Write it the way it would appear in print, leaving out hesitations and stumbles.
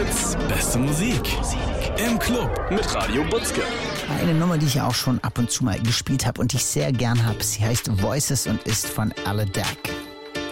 Hits, beste Musik. Im Club mit Radio Butzke. Eine Nummer, die ich auch schon ab und zu mal gespielt habe und die ich sehr gern habe. Sie heißt Voices und ist von Aladak.